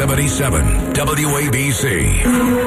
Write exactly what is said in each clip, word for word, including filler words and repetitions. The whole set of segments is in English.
seventy-seven W A B C.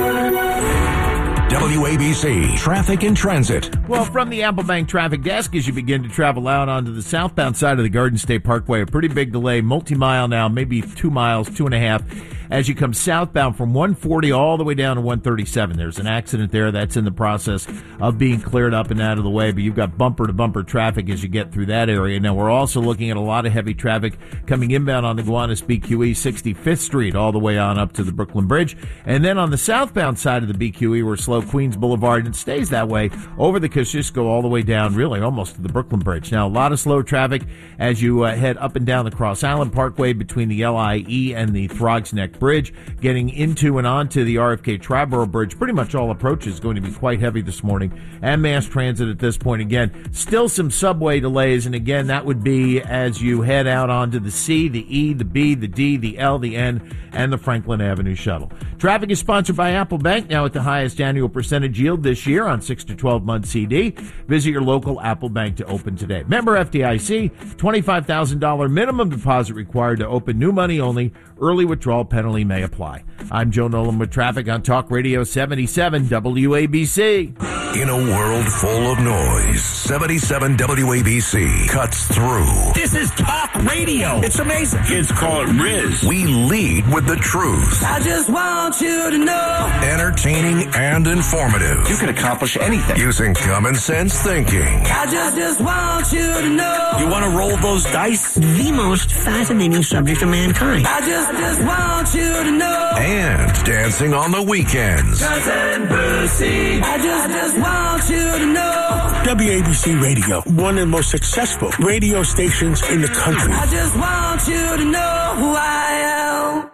W A B C Traffic and Transit. Well, from the Apple Bank Traffic Desk, as you begin to travel out onto the southbound side of the Garden State Parkway, a pretty big delay, multi-mile now, maybe two miles, two and a half, as you come southbound from one forty all the way down to one thirty-seven. There's an accident there that's in the process of being cleared up and out of the way, but you've got bumper-to-bumper traffic as you get through that area. Now, we're also looking at a lot of heavy traffic coming inbound on the Gowanus B Q E, sixty-fifth Street, all the way on up to the Brooklyn Bridge. And then on the southbound side of the B Q E, we're slow Queens Boulevard, and it stays that way over the Kosciuszko all the way down, really almost to the Brooklyn Bridge. Now, a lot of slow traffic as you uh, head up and down the Cross Island Parkway between the L I E and the Throgs Neck Bridge, getting into and onto the R F K Triborough Bridge. Pretty much all approaches going to be quite heavy this morning, and mass transit at this point. Again, still some subway delays, and again, that would be as you head out onto the C, the E, the B, the D, the L, the N, and the Franklin Avenue Shuttle. Traffic is sponsored by Apple Bank, now at the highest annual percentage yield this year on six to twelve month C D. Visit your local Apple Bank to open today. Member F D I C, twenty-five thousand dollars minimum deposit required to open, new money only. Early withdrawal penalty may apply. I'm Joe Nolan with traffic on Talk Radio seventy-seven W A B C. In a world full of noise, seventy-seven W A B C cuts through. This is Talk Radio. It's amazing. It's called Riz. We lead with the truth. I just want you to know. Entertaining and informative. You can accomplish anything. Using common sense thinking. I just, just want you to know. You want to roll those dice? The most fascinating subject of mankind. I just, just want you to know. And dancing on the weekends. Guns and Brucey. I just, just want you to know. W A B C Radio, one of the most successful radio stations in the country. I just want you to know who I am.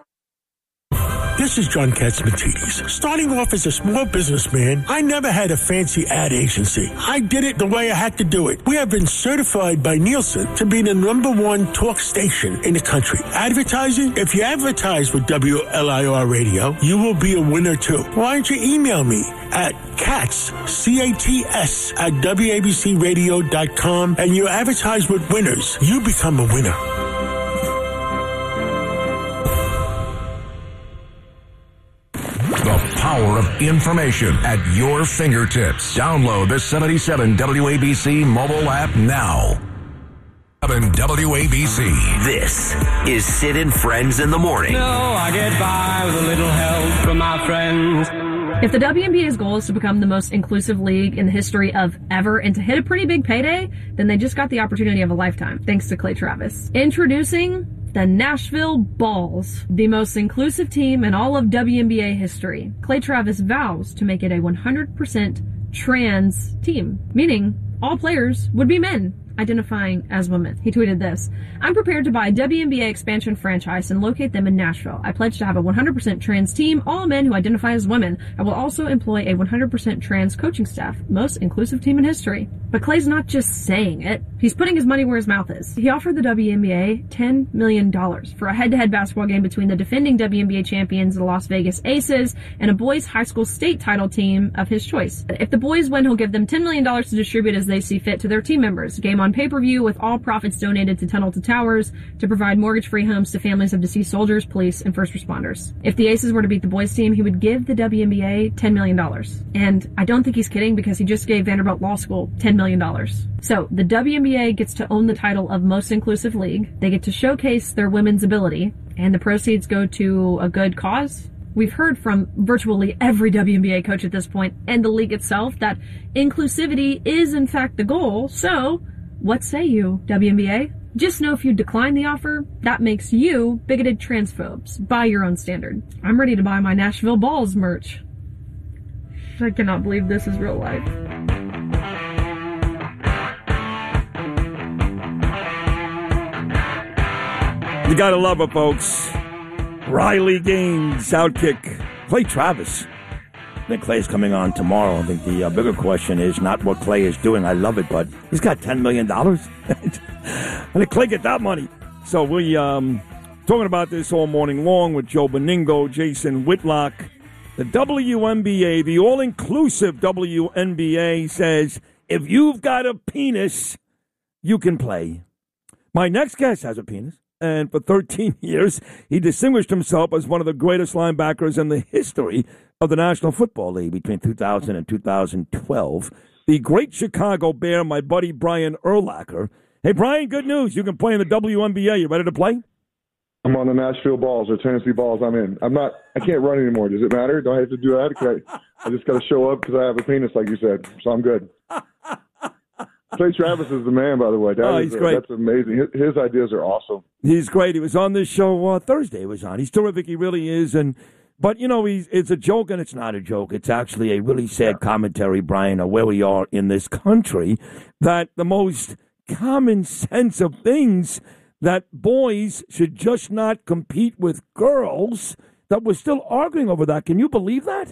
This is John Katzmatidis. Starting off as a small businessman, I never had a fancy ad agency. I did it the way I had to do it. We have been certified by Nielsen to be the number one talk station in the country. Advertising? If you advertise with W L I R Radio, you will be a winner too. Why don't you email me at Katz, C A T S, at W A B C radio dot com, and you advertise with winners. You become a winner. The power of information at your fingertips. Download the seventy-seven W A B C mobile app now. W A B C. This is Sid and Friends in the Morning. No, I get by with a little help from my friends. If the W N B A's goal is to become the most inclusive league in the history of ever and to hit a pretty big payday, then they just got the opportunity of a lifetime, thanks to Clay Travis. Introducing the Nashville Balls, the most inclusive team in all of W N B A history. Clay Travis vows to make it a one hundred percent trans team, meaning all players would be men identifying as women. He tweeted this: I'm prepared to buy a W N B A expansion franchise and locate them in Nashville. I pledge to have a one hundred percent trans team, all men who identify as women. I will also employ a one hundred percent trans coaching staff, most inclusive team in history. But Clay's not just saying it. He's putting his money where his mouth is. He offered the W N B A ten million dollars for a head-to-head basketball game between the defending W N B A champions, the Las Vegas Aces, and a boys high school state title team of his choice. If the boys win, he'll give them ten million dollars to distribute as they see fit to their team members. Game on pay-per-view with all profits donated to Tunnel to Towers to provide mortgage-free homes to families of deceased soldiers, police, and first responders. If the Aces were to beat the boys team, he would give the W N B A ten million dollars. And I don't think he's kidding, because he just gave Vanderbilt Law School ten million dollars. So the W N B A gets to own the title of most inclusive league. They get to showcase their women's ability, and the proceeds go to a good cause. We've heard from virtually every W N B A coach at this point, and the league itself, that inclusivity is in fact the goal. So what say you, W N B A? Just know if you decline the offer, that makes you bigoted transphobes by your own standard. I'm ready to buy my Nashville Balls merch. I cannot believe this is real life. You gotta love it, folks. Riley Gaines, sidekick. Clay Travis. I think Clay's coming on tomorrow. I think the uh, bigger question is not what Clay is doing. I love it, but he's got ten million dollars. How did Clay get that money? So we um talking about this all morning long with Joe Beningo, Jason Whitlock. The W N B A, the all-inclusive W N B A, says if you've got a penis, you can play. My next guest has a penis. And for thirteen years, he distinguished himself as one of the greatest linebackers in the history of the National Football League between two thousand and two thousand twelve. The great Chicago Bear, my buddy Brian Urlacher. Hey, Brian, good news. You can play in the W N B A. You ready to play? I'm on the Nashville Balls or Tennessee Balls. I'm in. I'm not. I can't run anymore. Does it matter? Do I have to do that? Can I, I just got to show up because I have a penis, like you said. So I'm good. Clay Travis is the man, by the way. That oh, is, he's great. That's amazing. His, his ideas are awesome. He's great. He was on this show uh, Thursday. He was on. He's terrific. He really is. And but you know, he's it's a joke, and it's not a joke. It's actually a really sad yeah. commentary, Brian, of where we are in this country. That the most common sense of things, that boys should just not compete with girls, that we're still arguing over that. Can you believe that?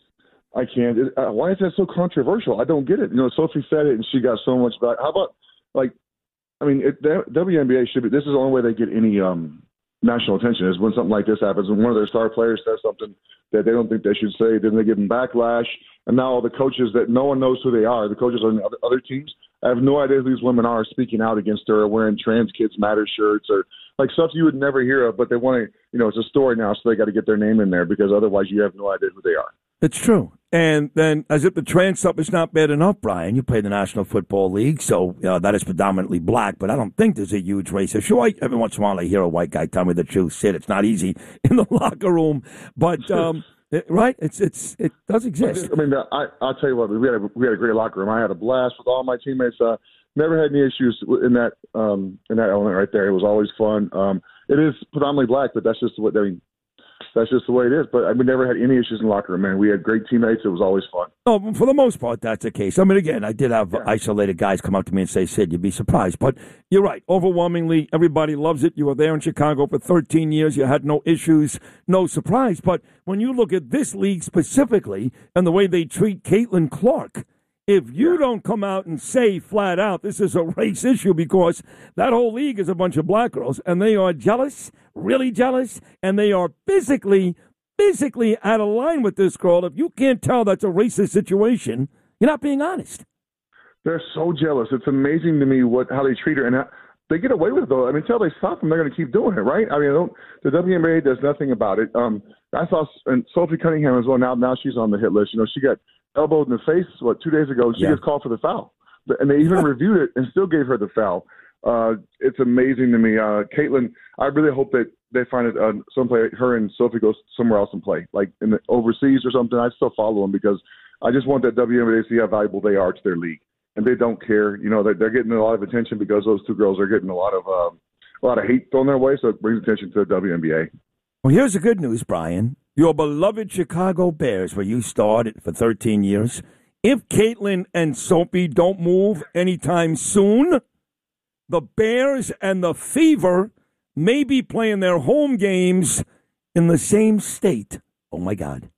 I can't. It, uh, why is that so controversial? I don't get it. You know, Sophie said it, and she got so much back. How about, like, I mean, it, the W N B A should be, this is the only way they get any um, national attention, is when something like this happens. When one of their star players says something that they don't think they should say, then they give them backlash. And now all the coaches that no one knows who they are, the coaches on the other, other teams, I have no idea who these women are speaking out against her, or wearing Trans Kids Matter shirts, or like stuff you would never hear of, but they want to, you know, it's a story now, so they got to get their name in there, because otherwise you have no idea who they are. It's true. And then, as if the trans stuff is not bad enough, Brian, you play the National Football League, so uh, that is predominantly black, but I don't think there's a huge race issue. I, every once in a while I hear a white guy tell me the truth. Sid, it's not easy in the locker room, but um, it, right, it's it's it does exist. I mean, I I'll tell you what, we had a, we had a great locker room. I had a blast with all my teammates. Uh, never had any issues in that um, in that element right there. It was always fun. Um, it is predominantly black, but that's just what I mean. That's just the way it is. But we never had any issues in the locker room, man. We had great teammates. It was always fun. Oh, for the most part, that's the case. I mean, again, I did have yeah. isolated guys come up to me and say, Sid, you'd be surprised. But you're right. Overwhelmingly, everybody loves it. You were there in Chicago for thirteen years. You had no issues, no surprise. But when you look at this league specifically and the way they treat Caitlin Clark, if you don't come out and say flat out this is a race issue, because that whole league is a bunch of black girls, and they are jealous, really jealous, and they are physically, physically out of line with this girl. If you can't tell that's a racist situation, you're not being honest. They're so jealous. It's amazing to me what how they treat her, and how, they get away with it, though. I mean, until they stop them, they're going to keep doing it, right? I mean, I don't, the W N B A does nothing about it. Um, I saw and Sophie Cunningham as well. Now, now she's on the hit list. You know, she got elbowed in the face, what, two days ago, she yeah. gets called for the foul. And they even reviewed it and still gave her the foul. Uh, it's amazing to me. Uh, Caitlin, I really hope that they find it uh, someplace, her and Sophie goes somewhere else and play, like in the overseas or something. I still follow them, because I just want that W N B A to see how valuable they are to their league. And they don't care. You know, they're, they're getting a lot of attention because those two girls are getting a lot of uh, a lot of hate thrown their way, so it brings attention to the W N B A. Well, here's the good news, Brian. Your beloved Chicago Bears, where you started for thirteen years, if Caitlin and Sophie don't move anytime soon, the Bears and the Fever may be playing their home games in the same state. Oh, my God.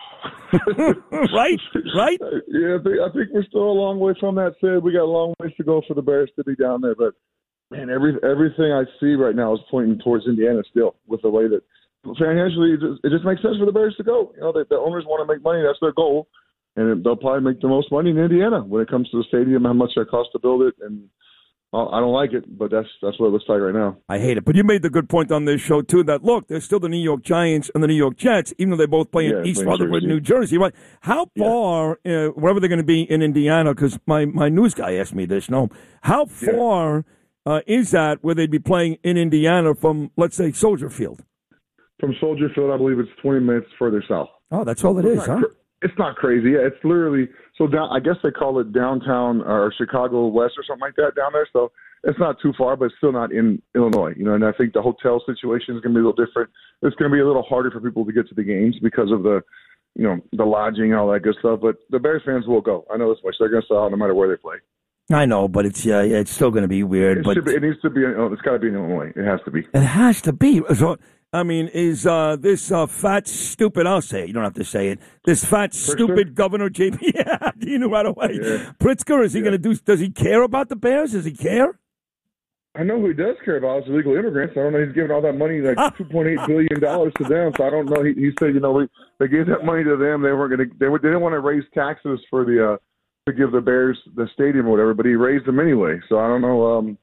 right? Right? Yeah, I think, I think we're still a long way from that, Sid. We got a long ways to go for the Bears to be down there. But, man, every, everything I see right now is pointing towards Indiana still, with the way that financially, it just, it just makes sense for the Bears to go. You know, the, the owners want to make money. That's their goal. And they'll probably make the most money in Indiana when it comes to the stadium, how much it costs to build it. And well, I don't like it, but that's that's what it looks like right now. I hate it. But you made the good point on this show, too, that, look, there's still the New York Giants and the New York Jets, even though they both play in yeah, East Rutherford, New Jersey. Right? How far, yeah. uh, wherever they're going to be in Indiana, because my, my news guy asked me this, no, how far yeah. uh, is that where they'd be playing in Indiana from, let's say, Soldier Field? From Soldier Field, I believe it's twenty minutes further south. Oh, that's all it it's is, huh? Cr- it's not crazy. Yeah, it's literally so down. I guess they call it downtown or Chicago West or something like that down there. So it's not too far, but it's still not in Illinois. You know, and I think the hotel situation is going to be a little different. It's going to be a little harder for people to get to the games because of the, you know, the lodging and all that good stuff. But the Bears fans will go. I know this much. They're going to sell out no matter where they play. I know, but it's uh, it's still going to be weird. It, but should be, it needs to be. Oh, it's got to be in Illinois. It has to be. It has to be. So, I mean, is uh, this uh, fat, stupid, I'll say it, you don't have to say it, this fat, Pritzker? stupid governor, J P, yeah, you knew right away. Yeah. Pritzker, is he yeah. going to do, does he care about the Bears? Does he care? I know who he does care about is illegal immigrants. I don't know, he's giving all that money, like two point eight billion dollars to them, so I don't know. He, he said, you know, we, they gave that money to them. They weren't going to, they, they didn't want to raise taxes for the, uh, to give the Bears the stadium or whatever, but he raised them anyway, so I don't know. Um,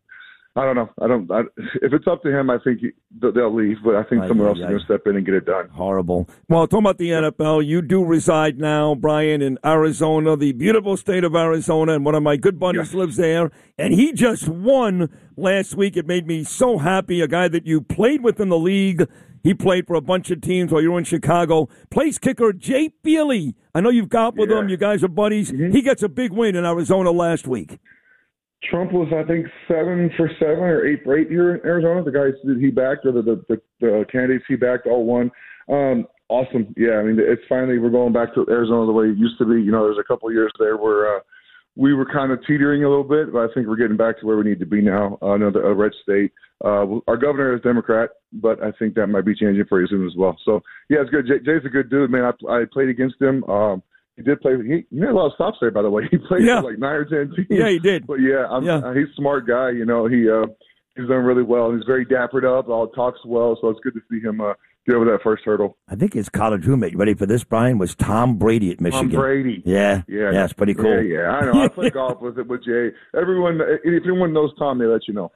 I don't know. I don't. I, if it's up to him, I think he, they'll leave. But I think Aye, someone aye, else is aye. going to step in and get it done. Horrible. Well, talking about the N F L, you do reside now, Brian, in Arizona, the beautiful state of Arizona, and one of my good buddies Yes. lives there. And he just won last week. It made me so happy. A guy that you played with in the league. He played for a bunch of teams while you were in Chicago. Place kicker Jay Feely. I know you've got with Yeah. him. You guys are buddies. Mm-hmm. He gets a big win in Arizona last week. Trump was, I think, seven for seven or eight for eight here in Arizona. The guys that he backed, or the the, the, the candidates he backed, all won. Um, awesome. Yeah, I mean, it's finally we're going back to Arizona the way it used to be. You know, there's a couple of years there where uh, we were kind of teetering a little bit, but I think we're getting back to where we need to be now. Uh, another a red state. Uh, our governor is Democrat, but I think that might be changing pretty soon as well. So yeah, it's good. Jay, Jay's a good dude, man. I, I played against him. Um, He did play. He, he made a lot of stops there, by the way. He played Yeah. for like nine or ten teams. Yeah, he did. But yeah, I'm, Yeah. Uh, he's a smart guy. You know, he uh, he's done really well. He's very dappered up. All talks well, so it's good to see him uh, get over that first hurdle. I think his college roommate, you ready for this, Brian, was Tom Brady at Michigan. Tom Brady. Yeah. Yeah, Yeah, it's pretty cool. Yeah, yeah. I know. I play golf with with Jay. Everyone, if anyone knows Tom, they let you know.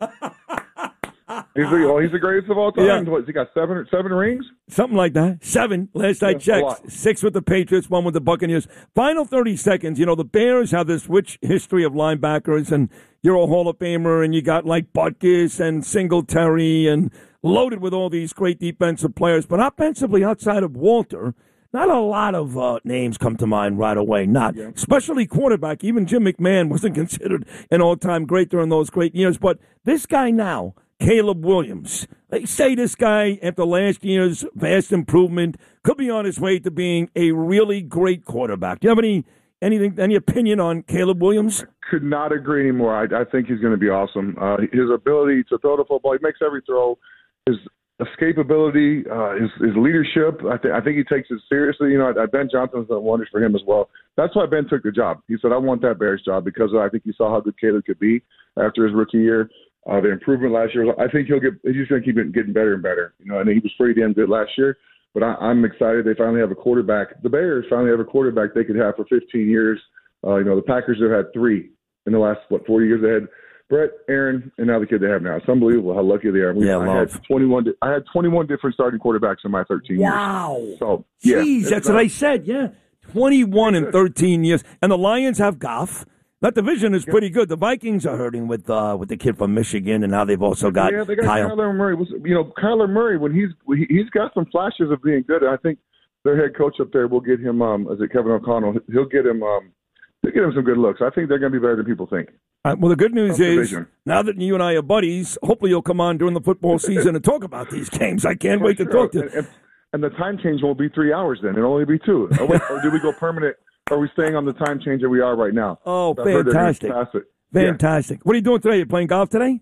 He's the, well, he's the greatest of all time. Yeah. What, has he got seven seven rings? Something like that. Seven, last I Yeah, a checked. lot. Six with the Patriots, one with the Buccaneers. Final thirty seconds. You know, the Bears have this rich history of linebackers, and you're a Hall of Famer, and you got like Butkus and Singletary and loaded with all these great defensive players. But offensively, outside of Walter, not a lot of uh, names come to mind right away. Not. Yeah. Especially quarterback. Even Jim McMahon wasn't considered an all-time great during those great years. But this guy now, Caleb Williams. They say this guy, after last year's vast improvement, could be on his way to being a really great quarterback. Do you have any anything, any opinion on Caleb Williams? Could not agree anymore. I, I think he's going to be awesome. Uh, his ability to throw the football, he makes every throw. His escapability, uh, his, his leadership, I, th- I think he takes it seriously. You know, I, I, Ben Johnson's done wonders for him as well. That's why Ben took the job. He said, I want that Bears job because I think he saw how good Caleb could be after his rookie year. Uh, the improvement last year, I think he'll get. He's just going to keep it getting better and better. You know, and he was pretty damn good last year. But I, I'm excited they finally have a quarterback. The Bears finally have a quarterback they could have for fifteen years. Uh, you know, the Packers have had three in the last what four years. They had Brett, Aaron, and now the kid they have now. It's unbelievable how lucky they are. We, Yeah, I love. had twenty-one. I had twenty-one different starting quarterbacks in my thirteen Wow. years. So yeah, Jeez, it's that's not- what I said. Yeah, twenty-one in thirteen years, and the Lions have Goff. That division is pretty good. The Vikings are hurting with uh, with the kid from Michigan, and now they've also got, yeah, they got Kyle. Kyler Murray. Was you know Kyler Murray when he's he, he's got some flashes of being good. I think their head coach up there will get him. Um, is it Kevin O'Connell? He'll get him. Um, he'll get him some good looks. I think they're going to be better than people think. All right, well, the good news Tough is, division. now that you and I are buddies, hopefully you'll come on during the football season and talk about these games. I can't For wait to sure. talk to you. And, and, and the time change won't be three hours then. It'll only be two. Or, wait, or do we go permanent? Are we staying on the time change that we are right now? Oh, I've heard they're gonna fantastic. pass it. Fantastic. What are you doing today? You playing golf today?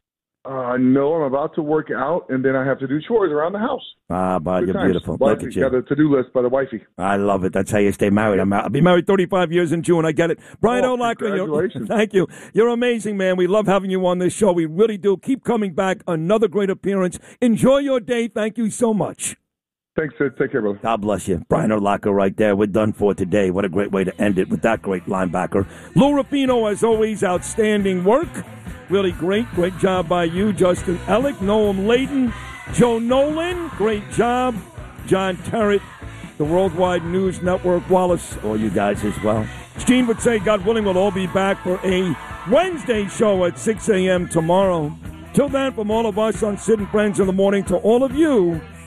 Uh, no, I'm about to work out, and then I have to do chores around the house. Ah, bud, Good you're times. beautiful. Wifey, Look at you. got a to-do list by the wifey. I love it. That's how you stay married. I'm, I'll be married thirty-five years in June. I get it. Brian Oh, Urlacher, you're, congratulations. thank you. You're amazing, man. We love having you on this show. We really do. Keep coming back. Another great appearance. Enjoy your day. Thank you so much. Thanks, Sid. Take care, brother. God bless you. Brian Urlacher right there. We're done for today. What a great way to end it with that great linebacker. Lou Rapino, as always, outstanding work. Really great. Great job by you, Justin Ellick, Noam Layden, Joe Nolan. Great job. John Terrett, the Worldwide News Network, Wallace, all you guys as well. Gene would say, God willing, we'll all be back for a Wednesday show at six a.m. tomorrow. Till then, from all of us on Sid and Friends in the Morning, to all of you,